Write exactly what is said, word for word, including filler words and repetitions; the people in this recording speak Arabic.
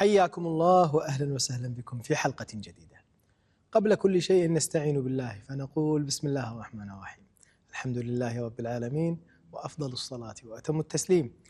حياكم الله وأهلا وسهلا بكم في حلقة جديدة. قبل كل شيء نستعين بالله فنقول بسم الله الرحمن الرحيم، الحمد لله رب العالمين، وأفضل الصلاة وأتم التسليم